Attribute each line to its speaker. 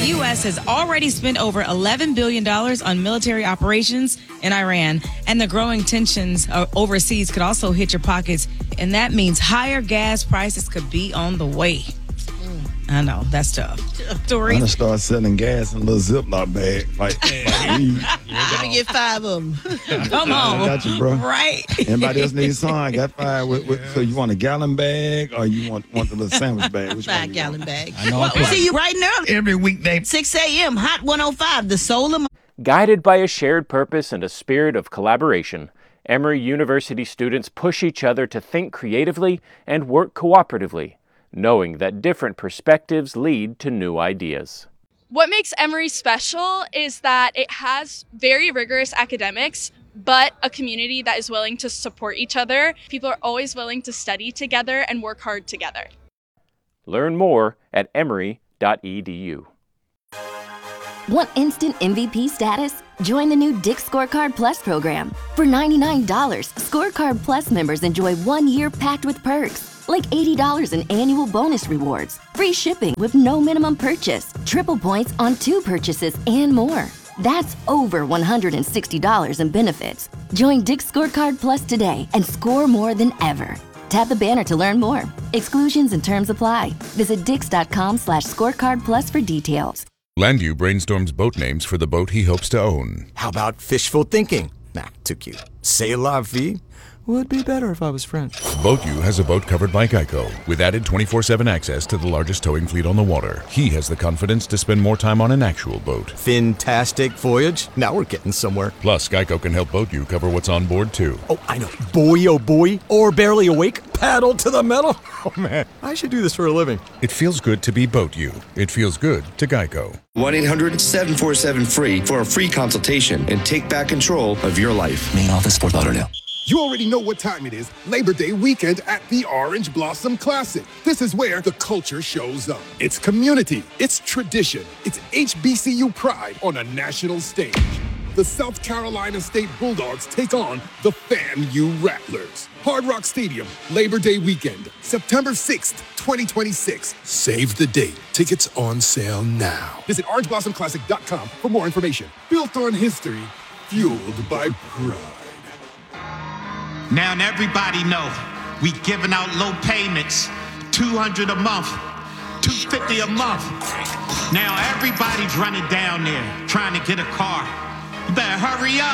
Speaker 1: The U.S. has already spent over $11 billion on military operations in Iran, and the growing tensions overseas could also hit your pockets, and that means higher gas prices could be on the way. I know, that's tough.
Speaker 2: I'm going to start selling gas in a little Ziploc bag. Like
Speaker 3: You're going to get 5 of them.
Speaker 1: Come on.
Speaker 2: I got you, bro.
Speaker 1: Right.
Speaker 2: Anybody else need some? I got 5. So you want a gallon bag or you want the little sandwich bag? Which
Speaker 3: 5-gallon bag.
Speaker 4: I know.
Speaker 3: We'll see you right now.
Speaker 4: Every weekday.
Speaker 3: 6 a.m. Hot 105, the soul of...
Speaker 5: Guided by a shared purpose and a spirit of collaboration, Emory University students push each other to think creatively and work cooperatively, knowing that different perspectives lead to new ideas.
Speaker 6: What makes Emory special is that it has very rigorous academics, but a community that is willing to support each other. People are always willing to study together and work hard together.
Speaker 5: Learn more at emory.edu.
Speaker 7: Want instant MVP status? Join the new Dick's Scorecard Plus program. For $99, Scorecard Plus members enjoy 1 year packed with perks, like $80 in annual bonus rewards, free shipping with no minimum purchase, triple points on 2 purchases, and more. That's over $160 in benefits. Join Dick's Scorecard Plus today and score more than ever. Tap the banner to learn more. Exclusions and terms apply. Visit dix.com/scorecardplus for details.
Speaker 8: Landu brainstorms boat names for the boat he hopes to own.
Speaker 9: How about fishful thinking? Nah, too cute. C'est la vie? Would be better if I was French.
Speaker 8: BoatU has a boat covered by Geico, with added 24/7 access to the largest towing fleet on the water. He has the confidence to spend more time on an actual boat.
Speaker 9: Fantastic voyage. Now we're getting somewhere.
Speaker 8: Plus, Geico can help BoatU cover what's on board, too.
Speaker 9: Oh, I know. Boy, oh boy. Or barely awake. Paddle to the metal. Oh, man. I should do this for a living.
Speaker 8: It feels good to be BoatU. It feels good to Geico.
Speaker 10: 1-800-747-FREE for a free consultation and take back control of your life.
Speaker 11: Main office, Fort Lauderdale.
Speaker 12: You already know what time it is. Labor Day weekend at the Orange Blossom Classic. This is where the culture shows up. It's community. It's tradition. It's HBCU pride on a national stage. The South Carolina State Bulldogs take on the FAMU Rattlers. Hard Rock Stadium, Labor Day weekend, September 6th, 2026. Save the date. Tickets on sale now. Visit orangeblossonclassic.com for more information. Built on history, fueled by pride.
Speaker 13: Now everybody know we giving out low payments, $200 a month, $250 a month. Now everybody's running down there trying to get a car. You better hurry up.